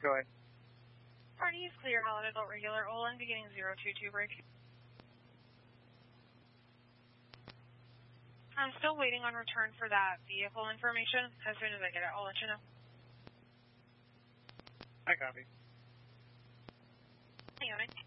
Go ahead. Party is clear, Holiday Adult Regular, Olin, beginning 022 break. I'm still waiting on return for that vehicle information. As soon as I get it, I'll let you know. I copy. Hang on.